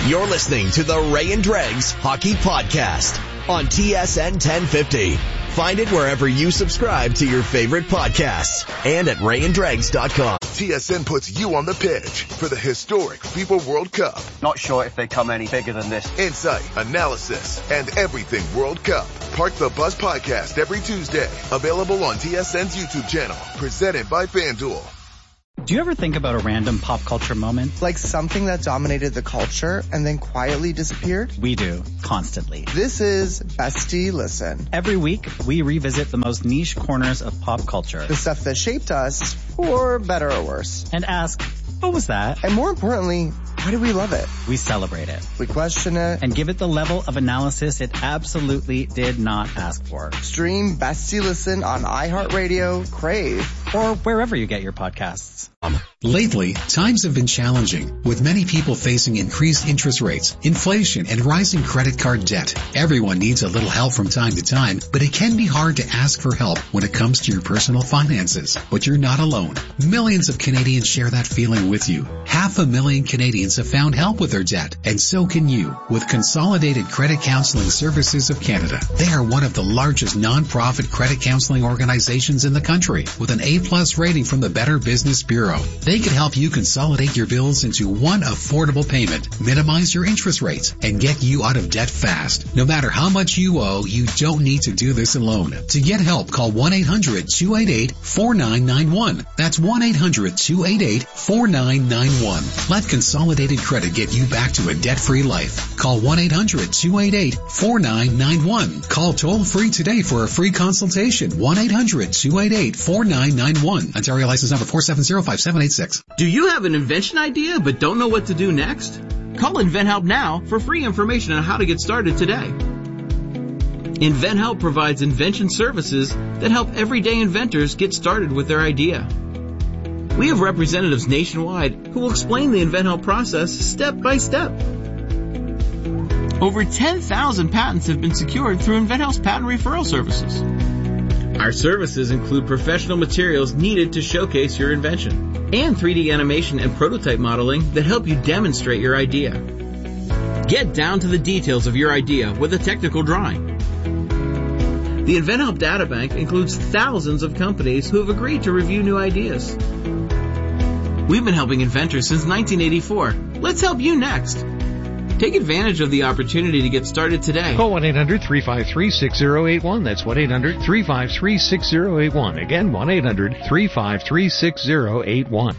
You're listening to the Ray and Dregs Hockey Podcast on TSN 1050. Find it wherever you subscribe to your favorite podcasts and at rayanddregs.com. TSN puts you on the pitch for the historic FIFA World Cup. Not sure if they come any bigger than this. Insight, analysis, and everything World Cup. Park the Bus Podcast every Tuesday. Available on TSN's YouTube channel. Presented by FanDuel. Do you ever think about a random pop culture moment? Like something that dominated the culture and then quietly disappeared? We do, constantly. This is Bestie Listen. Every week, we revisit the most niche corners of pop culture. The stuff that shaped us, for better or worse. And ask, what was that? And more importantly, why do we love it? We celebrate it. We question it. And give it the level of analysis it absolutely did not ask for. Stream Bestie Listen on iHeartRadio, Crave, or wherever you get your podcasts. Lately, times have been challenging, with many people facing increased interest rates, inflation, and rising credit card debt. Everyone needs a little help from time to time, but it can be hard to ask for help when it comes to your personal finances. But you're not alone. Millions of Canadians share that feeling with you. 500,000 Canadians have found help with their debt, and so can you, with Consolidated Credit Counseling Services of Canada. They are one of the largest non-profit credit counseling organizations in the country, with an A+ rating from the Better Business Bureau. They can help you consolidate your bills into one affordable payment, minimize your interest rates, and get you out of debt fast. No matter how much you owe, you don't need to do this alone. To get help, call 1-800-288-4991. That's 1-800-288-4991. Let Consolidated Credit get you back to a debt-free life. Call 1-800-288-4991. Call toll-free today for a free consultation. 1-800-288-4991. Ontario license number 4705786. Do you have an invention idea but don't know what to do next? Call InventHelp now for free information on how to get started today. InventHelp provides invention services that help everyday inventors get started with their idea. We have representatives nationwide who will explain the InventHelp process step by step. Over 10,000 patents have been secured through InventHelp's patent referral services. Our services include professional materials needed to showcase your invention, and 3D animation and prototype modeling that help you demonstrate your idea. Get down to the details of your idea with a technical drawing. The InventHelp Databank includes thousands of companies who have agreed to review new ideas. We've been helping inventors since 1984. Let's help you next. Take advantage of the opportunity to get started today. Call 1-800-353-6081. That's 1-800-353-6081. Again, 1-800-353-6081.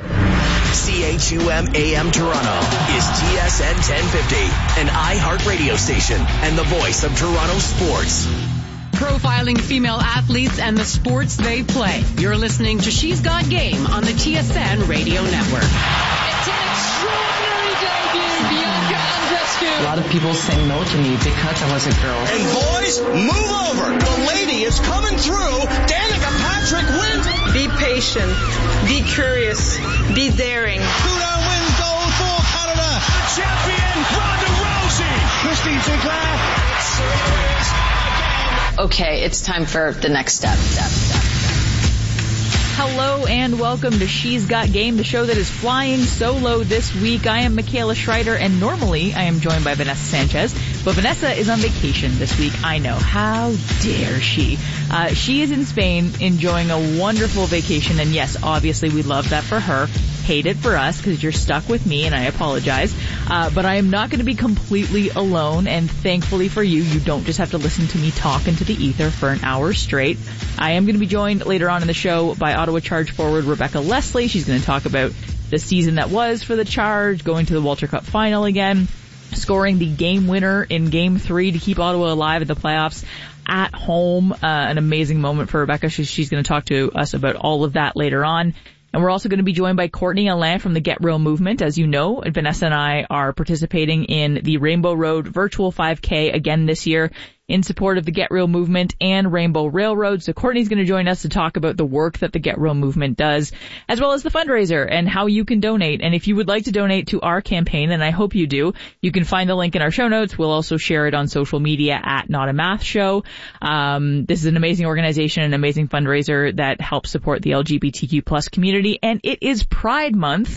CHUM AM Toronto is TSN 1050, an iHeart radio station and the voice of Toronto sports. Profiling female athletes and the sports they play. You're listening to She's Got Game on the TSN Radio Network. It's an extraordinary debut, Bianca Andreescu. A lot of people say no to me because I was a girl. And boys, move over. The lady is coming through. Danica Patrick wins. Be patient. Be curious. Be daring. Duda wins gold for Canada. The champion, Ronda Rousey. Christine Sinclair. Okay, it's time for the next step. Hello and welcome to She's Got Game, the show that is flying solo this week. I am Michaela Schreider, and normally I am joined by Vanessa Sanchez, but Vanessa is on vacation this week. I know. How dare she? She is in Spain enjoying a wonderful vacation, and yes, obviously we love that for her. Hate it for us because you're stuck with me, and I apologize. But I am not going to be completely alone, and thankfully for you, you don't just have to listen to me talk into the ether for an hour straight. I am going to be joined later on in the show by Ottawa Charge forward Rebecca Leslie. She's going to talk about the season that was for the Charge, going to the Walter Cup final again, scoring the game winner in Game 3 to keep Ottawa alive in the playoffs at home. An amazing moment for Rebecca. She's going to talk to us about all of that later on. And we're also going to be joined by Courtney Alain from the Get Real movement. As you know, Vanessa and I are participating in the Rainbow Road Virtual 5K again this year in support of the Get Real movement and Rainbow Railroad. So Courtney's going to join us to talk about the work that the Get Real movement does, as well as the fundraiser and how you can donate. And if you would like to donate to our campaign, and I hope you do, you can find the link in our show notes. We'll also share it on social media at Not a Math Show. This is an amazing organization, an amazing fundraiser that helps support the LGBTQ plus community. And it is Pride Month.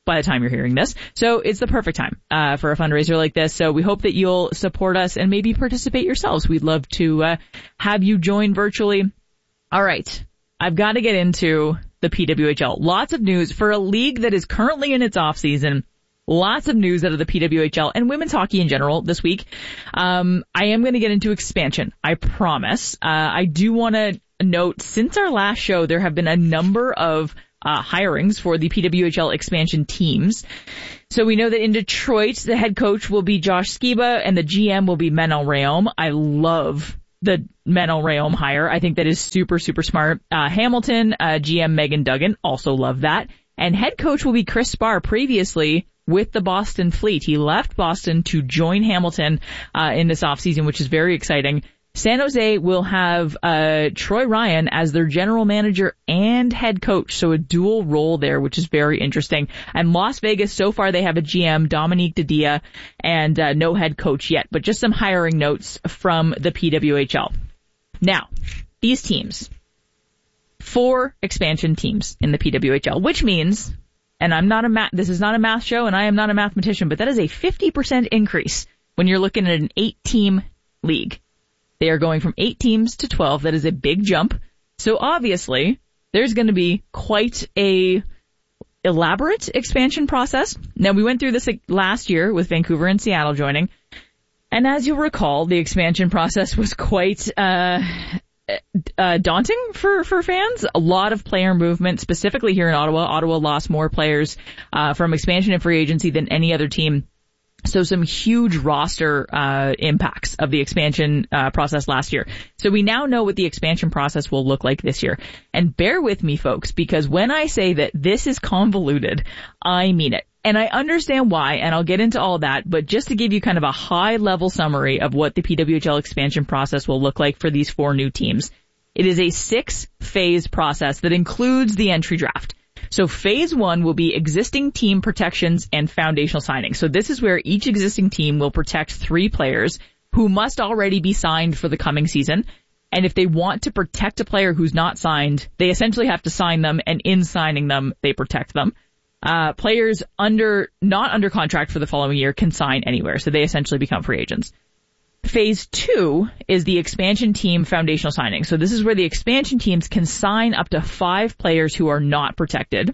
by the time you're hearing this. So it's the perfect time for a fundraiser like this. So we hope that you'll support us and maybe participate yourselves. We'd love to have you join virtually. All right. I've got to get into the PWHL. Lots of news for a league that is currently in its off season. Lots of news out of the PWHL and women's hockey in general this week. I am going to get into expansion. I promise. I do want to note, since our last show, there have been a number of hirings for the PWHL expansion teams. So we know that in Detroit, the head coach will be Josh Skiba and the GM will be Menel Rhéaume. I love the Menel Rhéaume hire. I think that is super, super smart. Hamilton, GM Megan Duggan, also love that. And head coach will be Chris Spar, previously with the Boston Fleet. He left Boston to join Hamilton in this offseason, which is very exciting. San Jose will have Troy Ryan as their general manager and head coach, so a dual role there, which is very interesting. And Las Vegas, so far they have a GM, Dominique Didia, and no head coach yet, but just some hiring notes from the PWHL. Now, these teams, 4 expansion teams in the PWHL, which means, and this is not a math show and I am not a mathematician, but that is a 50% increase when you're looking at an 8-team league. They are going from 8 teams to 12. That is a big jump. So obviously, there's going to be quite a elaborate expansion process. Now, we went through this last year with Vancouver and Seattle joining. And as you'll recall, the expansion process was quite daunting for fans. A lot of player movement, specifically here in Ottawa. Ottawa lost more players from expansion and free agency than any other team. So some huge roster impacts of the expansion process last year. So we now know what the expansion process will look like this year. And bear with me, folks, because when I say that this is convoluted, I mean it. And I understand why, and I'll get into all that, but just to give you kind of a high-level summary of what the PWHL expansion process will look like for these 4 new teams. It is a 6-phase process that includes the entry draft. So phase 1 will be existing team protections and foundational signings. So this is where each existing team will protect 3 players who must already be signed for the coming season. And if they want to protect a player who's not signed, they essentially have to sign them, and in signing them, they protect them. Players not under contract for the following year can sign anywhere, so they essentially become free agents. Phase 2 is the expansion team foundational signing. So this is where the expansion teams can sign up to 5 players who are not protected.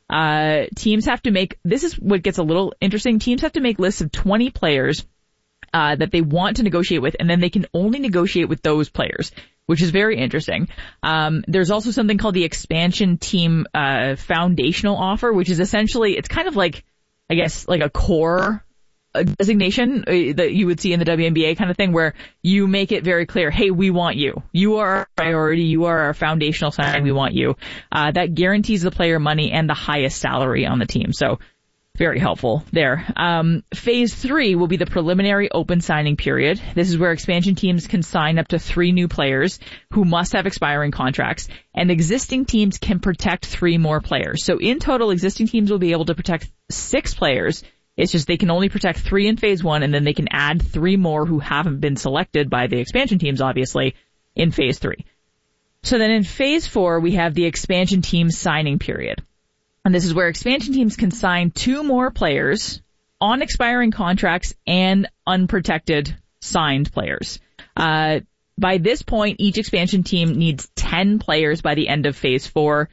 Teams have to make, this is what gets a little interesting, teams have to make lists of 20 players that they want to negotiate with, and then they can only negotiate with those players, which is very interesting. There's also something called the expansion team foundational offer, which is essentially, it's kind of like, I guess, like a core designation that you would see in the WNBA kind of thing, where you make it very clear, hey, we want you. You are our priority. You are our foundational signing. We want you. That guarantees the player money and the highest salary on the team. So very helpful there. Phase 3 will be the preliminary open signing period. This is where expansion teams can sign up to 3 new players who must have expiring contracts, and existing teams can protect 3 more players. So in total, existing teams will be able to protect 6 players. It's just they can only protect 3 in phase 1, and then they can add 3 more who haven't been selected by the expansion teams, obviously, in phase 3. So then in phase 4, we have the expansion team signing period. And this is where expansion teams can sign 2 more players on expiring contracts and unprotected signed players. By this point, each expansion team needs 10 players by the end of phase 4.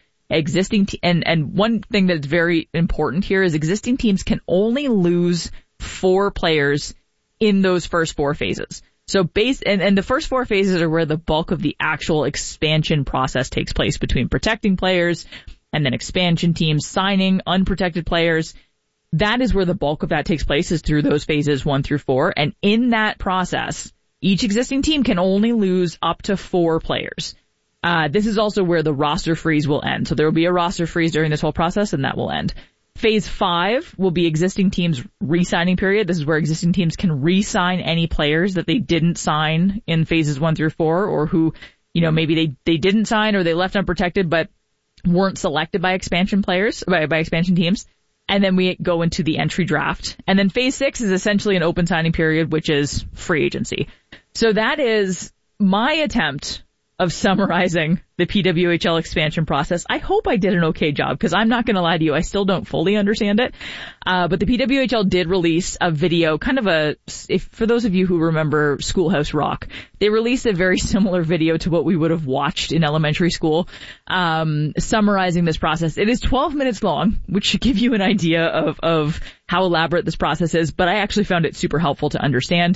And one thing that's very important here is existing teams can only lose 4 players in those first 4 phases. So and the first 4 phases are where the bulk of the actual expansion process takes place, between protecting players and then expansion teams signing unprotected players. That is where the bulk of that takes place, is through those phases 1 through 4. And in that process, each existing team can only lose up to 4 players. This is also where the roster freeze will end. So there will be a roster freeze during this whole process, and that will end. Phase 5 will be existing teams re-signing period. This is where existing teams can re-sign any players that they didn't sign in phases 1 through 4, or who, maybe they didn't sign or they left unprotected but weren't selected by expansion players, by expansion teams. And then we go into the entry draft. And then phase 6 is essentially an open signing period, which is free agency. So that is my attempt of summarizing the PWHL expansion process. I hope I did an okay job, because I'm not going to lie to you, I still don't fully understand it. But the PWHL did release a video, kind of for those of you who remember Schoolhouse Rock, they released a very similar video to what we would have watched in elementary school, summarizing this process. It is 12 minutes long, which should give you an idea of how elaborate this process is, but I actually found it super helpful to understand.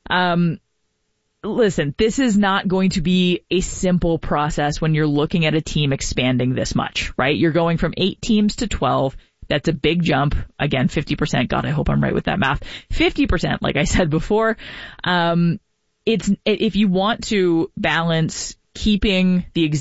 Listen, this is not going to be a simple process when you're looking at a team expanding this much, right? You're going from 8 teams to 12. That's a big jump. Again, 50%. God, I hope I'm right with that math. 50%, like I said before. If you want to balance keeping the